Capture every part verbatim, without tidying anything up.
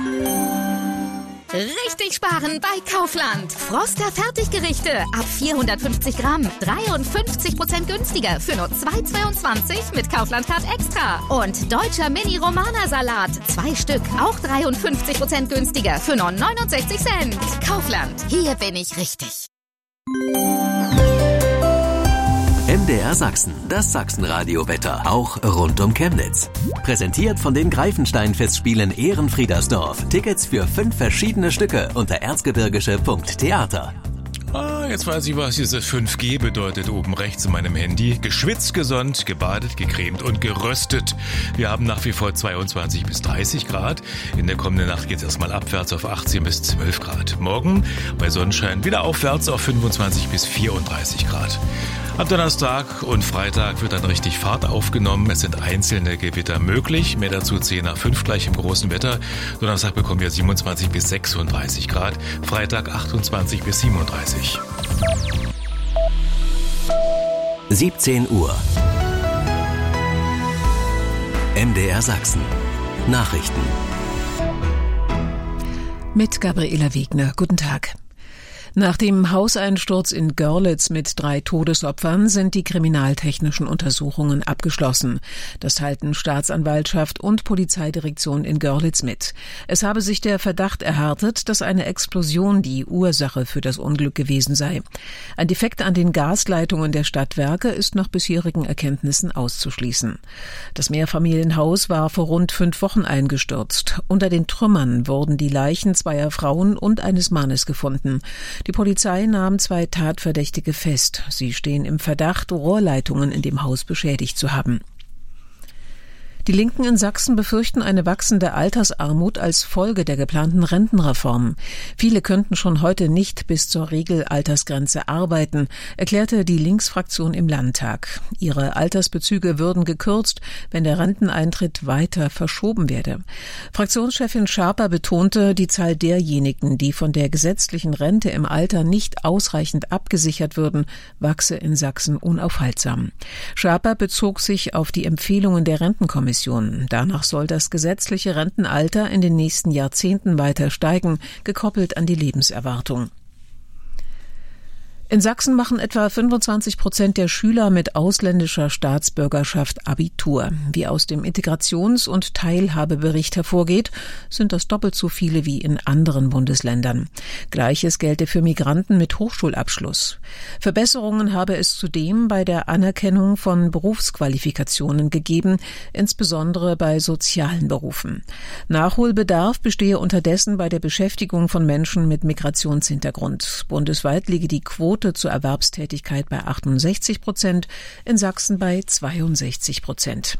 Richtig sparen bei Kaufland. Froster Fertiggerichte ab vierhundertfünfzig Gramm. dreiundfünfzig Prozent günstiger für nur zwei Euro zweiundzwanzig mit Kaufland Card Extra. Und deutscher Mini-Romana-Salat. Zwei Stück, auch dreiundfünfzig Prozent günstiger für nur neunundsechzig Cent. Kaufland, hier bin ich richtig. M D R Sachsen, das Sachsenradio-Wetter, auch rund um Chemnitz. Präsentiert von den Greifenstein-Festspielen Ehrenfriedersdorf. Tickets für fünf verschiedene Stücke unter erzgebirgische Punkt theater. Ah, jetzt weiß ich, was diese fünf G bedeutet oben rechts in meinem Handy. Geschwitzt, gesonnt, gebadet, gecremt und geröstet. Wir haben nach wie vor zweiundzwanzig bis dreißig Grad. In der kommenden Nacht geht es erstmal abwärts auf achtzehn bis zwölf Grad. Morgen bei Sonnenschein wieder aufwärts auf fünfundzwanzig bis vierunddreißig Grad. Ab Donnerstag und Freitag wird dann richtig Fahrt aufgenommen. Es sind einzelne Gewitter möglich. Mehr dazu zehn nach fünf gleich im großen Wetter. Donnerstag bekommen wir siebenundzwanzig bis sechsunddreißig Grad. Freitag achtundzwanzig bis siebenunddreißig. siebzehn Uhr. M D R Sachsen. Nachrichten. Mit Gabriela Wegner. Guten Tag. Nach dem Hauseinsturz in Görlitz mit drei Todesopfern sind die kriminaltechnischen Untersuchungen abgeschlossen. Das teilten Staatsanwaltschaft und Polizeidirektion in Görlitz mit. Es habe sich der Verdacht erhärtet, dass eine Explosion die Ursache für das Unglück gewesen sei. Ein Defekt an den Gasleitungen der Stadtwerke ist nach bisherigen Erkenntnissen auszuschließen. Das Mehrfamilienhaus war vor rund fünf Wochen eingestürzt. Unter den Trümmern wurden die Leichen zweier Frauen und eines Mannes gefunden. Die Polizei nahm zwei Tatverdächtige fest. Sie stehen im Verdacht, Rohrleitungen in dem Haus beschädigt zu haben. Die Linken in Sachsen befürchten eine wachsende Altersarmut als Folge der geplanten Rentenreform. Viele könnten schon heute nicht bis zur Regelaltersgrenze arbeiten, erklärte die Linksfraktion im Landtag. Ihre Altersbezüge würden gekürzt, wenn der Renteneintritt weiter verschoben werde. Fraktionschefin Schaper betonte, die Zahl derjenigen, die von der gesetzlichen Rente im Alter nicht ausreichend abgesichert würden, wachse in Sachsen unaufhaltsam. Schaper bezog sich auf die Empfehlungen der Rentenkommission. Danach soll das gesetzliche Rentenalter in den nächsten Jahrzehnten weiter steigen, gekoppelt an die Lebenserwartung. In Sachsen machen etwa fünfundzwanzig Prozent der Schüler mit ausländischer Staatsbürgerschaft Abitur. Wie aus dem Integrations- und Teilhabebericht hervorgeht, sind das doppelt so viele wie in anderen Bundesländern. Gleiches gelte für Migranten mit Hochschulabschluss. Verbesserungen habe es zudem bei der Anerkennung von Berufsqualifikationen gegeben, insbesondere bei sozialen Berufen. Nachholbedarf bestehe unterdessen bei der Beschäftigung von Menschen mit Migrationshintergrund. Bundesweit liege die Quote zur Erwerbstätigkeit bei achtundsechzig Prozent, in Sachsen bei zweiundsechzig Prozent.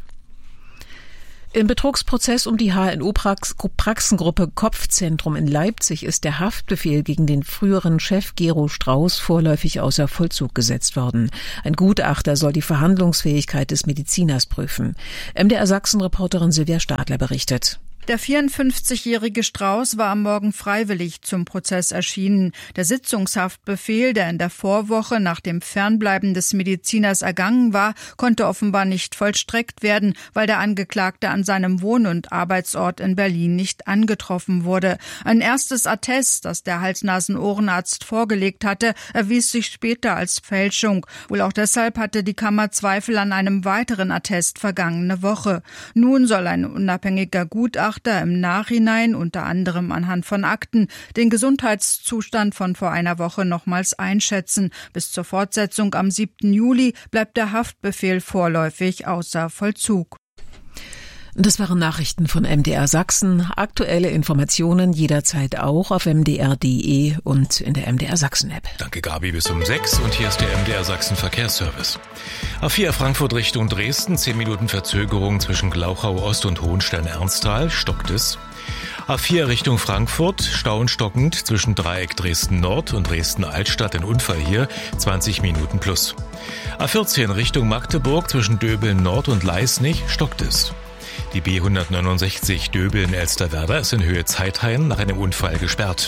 Im Betrugsprozess um die H N O-Praxengruppe Kopfzentrum in Leipzig ist der Haftbefehl gegen den früheren Chef Gero Strauß vorläufig außer Vollzug gesetzt worden. Ein Gutachter soll die Verhandlungsfähigkeit des Mediziners prüfen. M D R Sachsen-Reporterin Silvia Stadler berichtet. Der vierundfünfzigjährige Strauß war am Morgen freiwillig zum Prozess erschienen. Der Sitzungshaftbefehl, der in der Vorwoche nach dem Fernbleiben des Mediziners ergangen war, konnte offenbar nicht vollstreckt werden, weil der Angeklagte an seinem Wohn- und Arbeitsort in Berlin nicht angetroffen wurde. Ein erstes Attest, das der Hals-Nasen-Ohrenarzt vorgelegt hatte, erwies sich später als Fälschung. Wohl auch deshalb hatte die Kammer Zweifel an einem weiteren Attest vergangene Woche. Nun soll ein unabhängiger Gutachter im Nachhinein, unter anderem anhand von Akten, den Gesundheitszustand von vor einer Woche nochmals einschätzen. Bis zur Fortsetzung am siebten Juli bleibt der Haftbefehl vorläufig außer Vollzug. Das waren Nachrichten von M D R Sachsen. Aktuelle Informationen jederzeit auch auf m d r punkt d e und in der M D R Sachsen-App. Danke, Gabi, bis um sechs und hier ist der M D R Sachsen Verkehrsservice. A vier Frankfurt Richtung Dresden, zehn Minuten Verzögerung zwischen Glauchau Ost und Hohenstein-Ernsthal, stockt es. A vier Richtung Frankfurt, Stau und stockend zwischen Dreieck Dresden Nord und Dresden Altstadt, ein Unfall hier, zwanzig Minuten plus. A vierzehn Richtung Magdeburg zwischen Döbeln Nord und Leisnig, stockt es. Die B hundertneunundsechzig Döbeln-Elsterwerda ist in Höhe Zeithain nach einem Unfall gesperrt.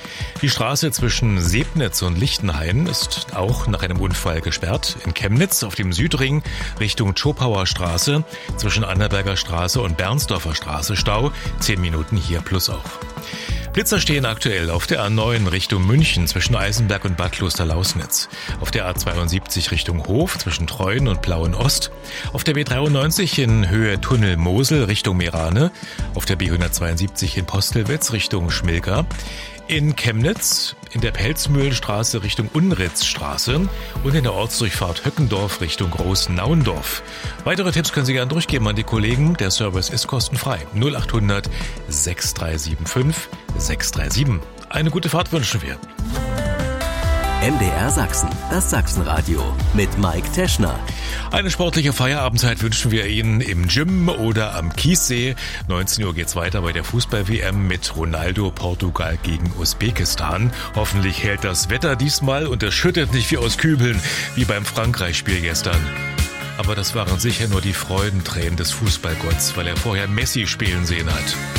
Die Straße zwischen Sebnitz und Lichtenhain ist auch nach einem Unfall gesperrt. In Chemnitz auf dem Südring Richtung Zschopauer Straße zwischen Annaberger Straße und Bernsdorfer Straße Stau. Zehn Minuten hier plus auch. Blitzer stehen aktuell auf der A neun Richtung München zwischen Eisenberg und Bad Klosterlausnitz. Auf der A zweiundsiebzig Richtung Hof zwischen Treuen und Plauen-Ost. Auf der B dreiundneunzig in Höhe Tunnel Mosel Richtung Merane. Auf der B hundertzweiundsiebzig in Postelwitz Richtung Schmilka. In Chemnitz in der Pelzmühlenstraße Richtung Unritzstraße und in der Ortsdurchfahrt Höckendorf Richtung Großnauendorf. Weitere Tipps können Sie gerne durchgeben an die Kollegen. Der Service ist kostenfrei. null acht hundert sechs drei sieben fünf sechs drei sieben. Eine gute Fahrt wünschen wir. M D R Sachsen, das Sachsenradio mit Mike Teschner. Eine sportliche Feierabendzeit wünschen wir Ihnen im Gym oder am Kiessee. neunzehn Uhr geht's weiter bei der Fußball-W M mit Ronaldo, Portugal gegen Usbekistan. Hoffentlich hält das Wetter diesmal und es schüttet nicht wie aus Kübeln, wie beim Frankreich-Spiel gestern. Aber das waren sicher nur die Freudentränen des Fußballgotts, weil er vorher Messi spielen sehen hat.